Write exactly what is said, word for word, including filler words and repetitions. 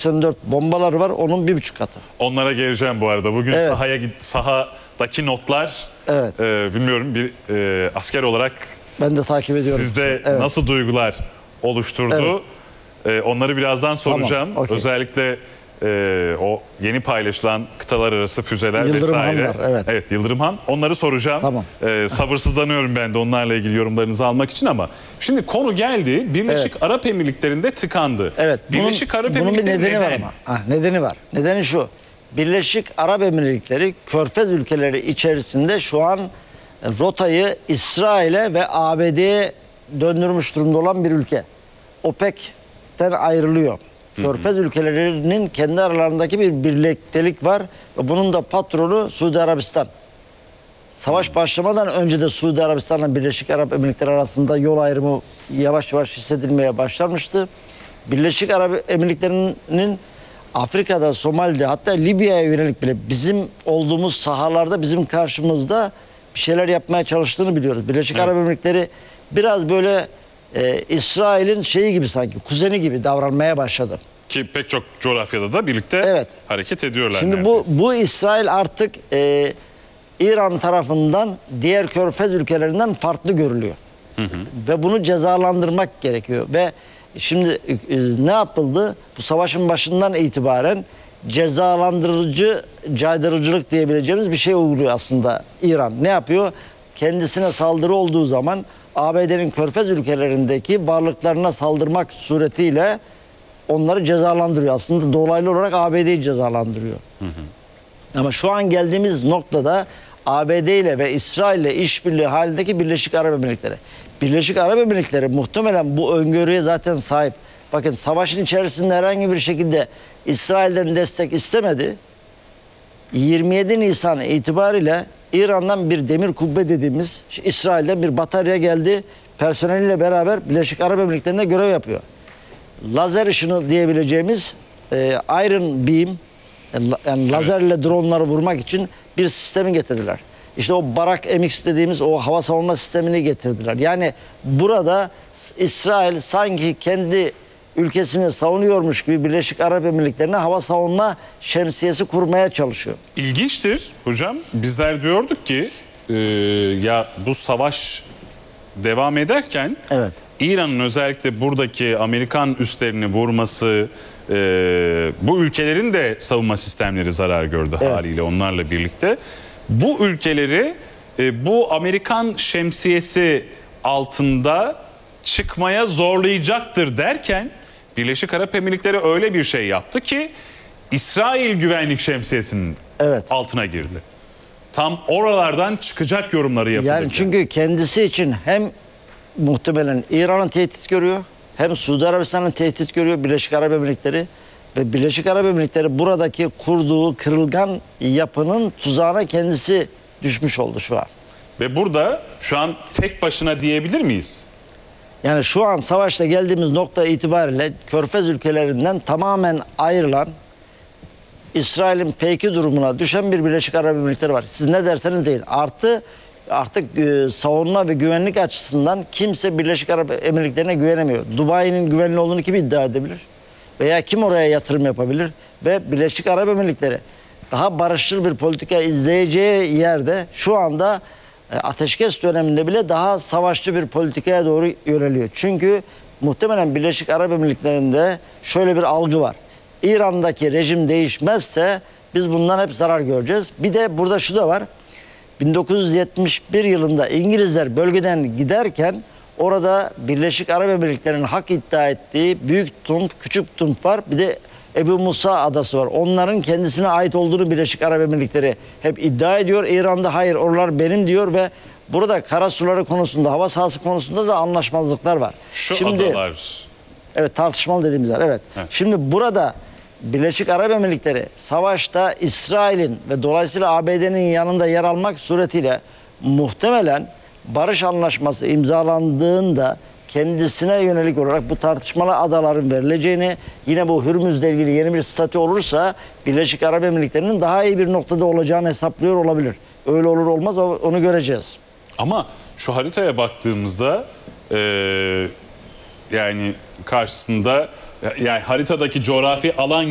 seksen dört bombaları var, onun bir buçuk katı. Onlara geleceğim bu arada. Bugün Evet. sahaya git, sahadaki notlar, Evet. e, bilmiyorum bir e, asker olarak Ben de takip ediyorum. sizde Evet. nasıl duygular oluşturdu? E, onları birazdan soracağım. Tamam, okay. Özellikle e, o yeni paylaşılan kıtalar arası füzeler Yıldırım vesaire. Han var, evet. Evet, Yıldırım Han. Onları soracağım. Tamam. E, sabırsızlanıyorum ben de onlarla ilgili yorumlarınızı almak için ama şimdi konu geldi. Birleşik Evet. Arap Emirlikleri'nde tıkandı. Evet. Bunun, Birleşik Arap bunun bir Emirlikleri nedeni var neden? ama. Ah, nedeni var. Nedeni şu. Birleşik Arap Emirlikleri Körfez ülkeleri içerisinde şu an rotayı İsrail'e ve A B D'ye döndürmüş durumda olan bir ülke. OPEC'ten ayrılıyor. Körfez ülkelerinin kendi aralarındaki bir birliktelik var ve bunun da patronu Suudi Arabistan. Savaş başlamadan önce de Suudi Arabistan'la Birleşik Arap Emirlikleri arasında yol ayrımı yavaş yavaş hissedilmeye başlamıştı. Birleşik Arap Emirlikleri'nin Afrika'da, Somali'de, hatta Libya'ya yönelik bile bizim olduğumuz sahalarda bizim karşımızda bir şeyler yapmaya çalıştığını biliyoruz. Birleşik Evet. Arap Emirlikleri biraz böyle e, İsrail'in şeyi gibi, sanki kuzeni gibi davranmaya başladı. Ki pek çok coğrafyada da birlikte Evet. hareket ediyorlar. Şimdi bu neredeyse. bu İsrail artık e, İran tarafından diğer Körfez ülkelerinden farklı görülüyor. Hı hı. Ve bunu cezalandırmak gerekiyor. Ve şimdi e, ne yapıldı? Bu savaşın başından itibaren cezalandırıcı, caydırıcılık diyebileceğimiz bir şey uyguluyor aslında İran. Ne yapıyor? Kendisine saldırı olduğu zaman A B D'nin Körfez ülkelerindeki varlıklarına saldırmak suretiyle onları cezalandırıyor. Aslında dolaylı olarak A B D'yi cezalandırıyor. Hı hı. Ama şu an geldiğimiz noktada A B D ile ve İsrail ile işbirliği halindeki Birleşik Arap Emirlikleri. Birleşik Arap Emirlikleri muhtemelen bu öngörüye zaten sahip. Bakın, savaşın içerisinde herhangi bir şekilde İsrail'den destek istemedi. yirmi yedi Nisan itibariyle İran'dan bir demir kubbe dediğimiz İsrail'den bir batarya geldi. Personeliyle beraber Birleşik Arap Emirlikleri'nde görev yapıyor. Lazer ışını diyebileceğimiz e, Iron Beam, yani lazerle dronları vurmak için bir sistemi getirdiler. İşte o Barak M X dediğimiz o hava savunma sistemini getirdiler. Yani burada İsrail sanki kendi ülkesini savunuyormuş gibi Birleşik Arap Emirlikleri'ne hava savunma şemsiyesi kurmaya çalışıyor. İlginçtir hocam. Bizler diyorduk ki e, ya bu savaş devam ederken Evet. İran'ın özellikle buradaki Amerikan üslerini vurması, e, bu ülkelerin de savunma sistemleri zarar gördü Evet. haliyle onlarla birlikte. Bu ülkeleri e, bu Amerikan şemsiyesi altında çıkmaya zorlayacaktır derken Birleşik Arap Emirlikleri öyle bir şey yaptı ki İsrail güvenlik şemsiyesinin Evet. altına girdi. Tam oralardan çıkacak yorumları yapıldı. Yani çünkü kendisi için hem muhtemelen İran'ın tehdit görüyor, hem Suudi Arabistan'ın tehdit görüyor Birleşik Arap Emirlikleri. Ve Birleşik Arap Emirlikleri buradaki kurduğu kırılgan yapının tuzağına kendisi düşmüş oldu şu an. Ve burada şu an tek başına diyebilir miyiz? Yani şu an savaşta geldiğimiz nokta itibariyle Körfez ülkelerinden tamamen ayrılan, İsrail'in P iki durumuna düşen bir Birleşik Arap Emirlikleri var. Siz ne derseniz deyin. Artı artık e, savunma ve güvenlik açısından kimse Birleşik Arap Emirlikleri'ne güvenemiyor. Dubai'nin güvenli olduğunu kim iddia edebilir? Veya kim oraya yatırım yapabilir? Ve Birleşik Arap Emirlikleri daha barışçıl bir politika izleyeceği yerde şu anda e, ateşkes döneminde bile daha savaşçı bir politikaya doğru yöneliyor. Çünkü muhtemelen Birleşik Arap Emirlikleri'nde şöyle bir algı var. İran'daki rejim değişmezse biz bundan hep zarar göreceğiz. Bir de burada şu da var. bin dokuz yüz yetmiş bir yılında İngilizler bölgeden giderken orada Birleşik Arap Emirlikleri'nin hak iddia ettiği Büyük Tump, Küçük Tump var. Bir de Ebu Musa adası var. Onların kendisine ait olduğunu Birleşik Arap Emirlikleri hep iddia ediyor. İran'da hayır, oralar benim diyor ve burada karasuları konusunda, hava sahası konusunda da anlaşmazlıklar var. Şu Şimdi, adalar. Evet, tartışmalı dediğimiz yer. Evet. Evet. Şimdi burada Birleşik Arap Emirlikleri savaşta İsrail'in ve dolayısıyla A B D'nin yanında yer almak suretiyle muhtemelen barış anlaşması imzalandığında kendisine yönelik olarak bu tartışmalı adaların verileceğini, yine bu Hürmüz'le ilgili yeni bir statü olursa Birleşik Arap Emirlikleri'nin daha iyi bir noktada olacağını hesaplıyor olabilir. Öyle olur olmaz onu göreceğiz. Ama şu haritaya baktığımızda e, yani karşısında yani haritadaki coğrafi alan